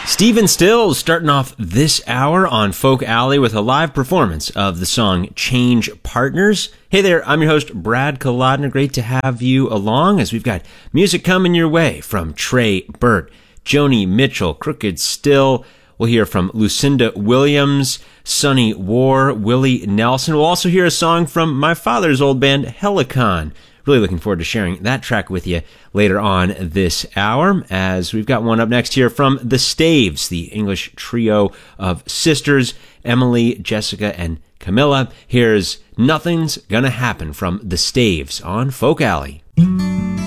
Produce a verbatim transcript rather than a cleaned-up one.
Stephen Stills starting off this hour on Folk Alley with a live performance of the song Change Partners. Hey there, I'm your host, Brad Kolodner. Great to have you along as we've got music coming your way from Trey Burt, Joni Mitchell, Crooked Still. We'll hear from Lucinda Williams, Sonny War, Willie Nelson. We'll also hear a song from my father's old band, Helicon. Really looking forward to sharing that track with you later on this hour, as we've got one up next here from the Staves, the English trio of sisters, Emily, Jessica, and Camilla. Here's Nothing's Gonna Happen from the Staves on Folk Alley.